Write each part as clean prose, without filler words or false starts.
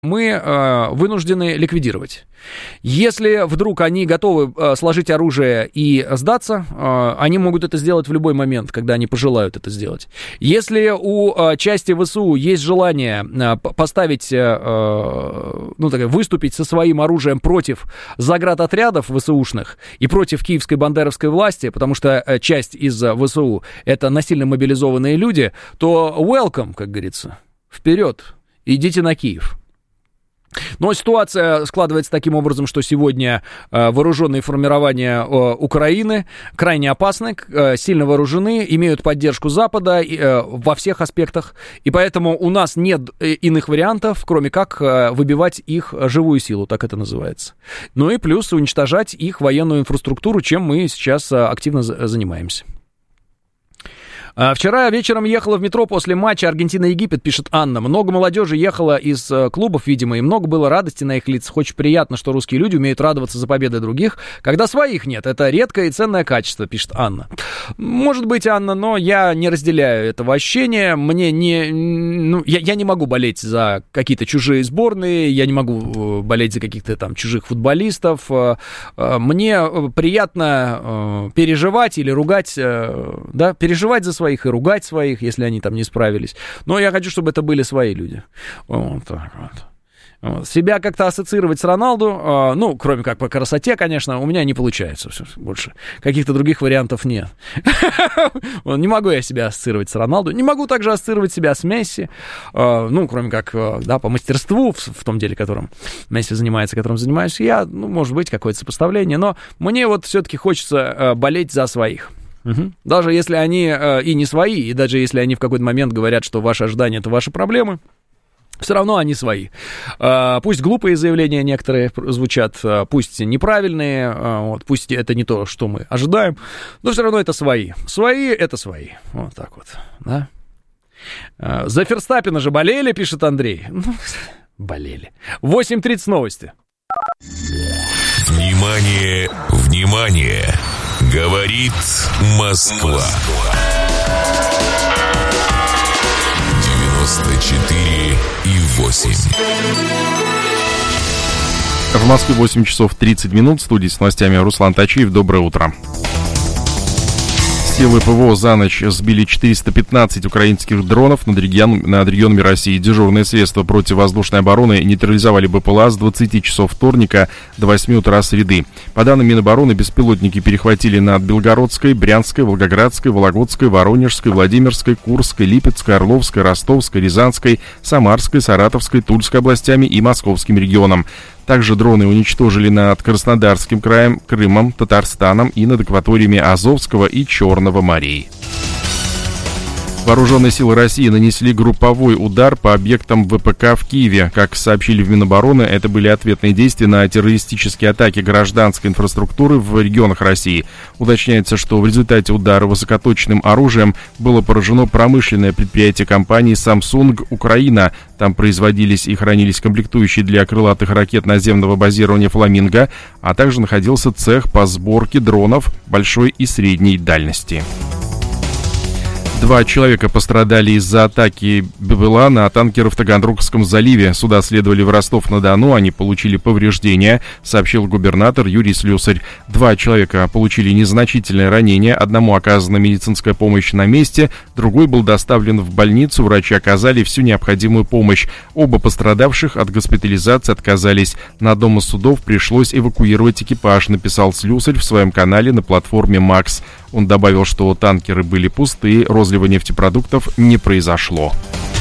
мы вынуждены ликвидировать. Если вдруг они готовы сложить оружие и сдаться, они могут это сделать в любой момент, когда они пожелают это сделать. Если у части ВСУ есть желание поставить, выступить со своим оружием против заградотрядов ВСУшных и против киевской бандеровской власти, потому что часть из ВСУ это насильно мобилизованные люди, то welcome, как говорится, вперед, идите на Киев. Но ситуация складывается таким образом, что сегодня вооруженные формирования Украины крайне опасны, сильно вооружены, имеют поддержку Запада во всех аспектах, и поэтому у нас нет иных вариантов, кроме как выбивать их живую силу, так это называется. Ну и плюс уничтожать их военную инфраструктуру, чем мы сейчас активно занимаемся. Вчера вечером ехала в метро после матча Аргентина-Египет, пишет Анна. Много молодежи ехало из клубов, видимо, и много было радости на их лицах. Очень приятно, что русские люди умеют радоваться за победы других, когда своих нет. Это редкое и ценное качество, пишет Анна. Может быть, Анна, но я не разделяю этого ощущения. Я не могу болеть за какие-то чужие сборные, я не могу болеть за каких-то там чужих футболистов. Мне приятно переживать или ругать, переживать за своих и ругать своих, если они там не справились. Но я хочу, чтобы это были свои люди. Вот так вот. Себя как-то ассоциировать с Роналду, кроме как по красоте, конечно, у меня не получается больше. Каких-то других вариантов нет. Не могу я себя ассоциировать с Роналду. Не могу также ассоциировать себя с Месси. Кроме как, по мастерству, в том деле, которым Месси занимается, которым занимаюсь я. Может быть, какое-то сопоставление. Но мне вот все-таки хочется болеть за своих. Угу. Даже если они и не свои, и даже если они в какой-то момент говорят, что ваши ожидания — это ваши проблемы, все равно они свои. Пусть глупые заявления некоторые звучат, пусть неправильные, пусть это не то, что мы ожидаем, но все равно это свои. Свои — это свои. Вот так вот, да? За Ферстаппена же болели, пишет Андрей. Болели. 8:30 новости. Внимание, внимание! Говорит Москва. 94,8. В Москве 8 часов 30 минут. В студии с новостями Руслан Тачиев. Доброе утро. Силы ПВО за ночь сбили 415 украинских дронов над регионами России. Дежурные средства противовоздушной обороны нейтрализовали БПЛА с 20 часов вторника до 8 утра среды. По данным Минобороны, беспилотники перехватили над Белгородской, Брянской, Волгоградской, Вологодской, Воронежской, Владимирской, Курской, Липецкой, Орловской, Ростовской, Рязанской, Самарской, Саратовской, Тульской областями и Московским регионом. Также дроны уничтожили над Краснодарским краем, Крымом, Татарстаном и над акваториями Азовского и Черного морей. Вооруженные силы России нанесли групповой удар по объектам ВПК в Киеве. Как сообщили в Минобороны, это были ответные действия на террористические атаки гражданской инфраструктуры в регионах России. Уточняется, что в результате удара высокоточным оружием было поражено промышленное предприятие компании Samsung Украина. Там производились и хранились комплектующие для крылатых ракет наземного базирования «Фламинго», а также находился цех по сборке дронов большой и средней дальности. 2 человека пострадали из-за атаки БПЛА на танкеры в Таганрогском заливе. Суда следовали в Ростов-на-Дону, они получили повреждения, сообщил губернатор Юрий Слюсарь. 2 человека получили незначительное ранение, одному оказана медицинская помощь на месте, другой был доставлен в больницу, врачи оказали всю необходимую помощь. Оба пострадавших от госпитализации отказались. На Дом из судов пришлось эвакуировать экипаж, написал Слюсарь в своем канале на платформе «Макс». Он добавил, что танкеры были пустые, розлива нефтепродуктов не произошло.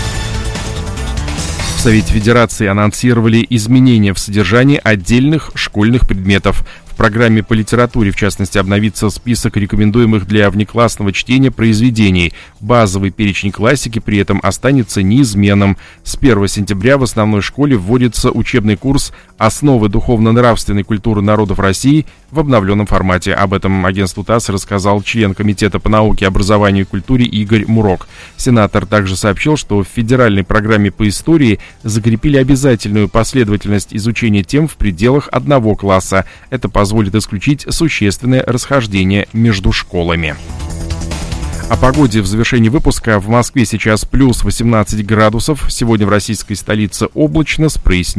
В Совете Федерации анонсировали изменения в содержании отдельных школьных предметов. В программе по литературе, в частности, обновится список рекомендуемых для внеклассного чтения произведений. Базовый перечень классики при этом останется неизменным. С 1 сентября в основной школе вводится учебный курс «Основы духовно-нравственной культуры народов России» в обновленном формате. Об этом агентству ТАСС рассказал член Комитета по науке, образованию и культуре Игорь Мурок. Сенатор также сообщил, что в федеральной программе по истории закрепили обязательную последовательность изучения тем в пределах одного класса. Это позволит исключить существенное расхождение между школами. О погоде в завершении выпуска. В Москве сейчас плюс 18 градусов. Сегодня в российской столице облачно с прояснением.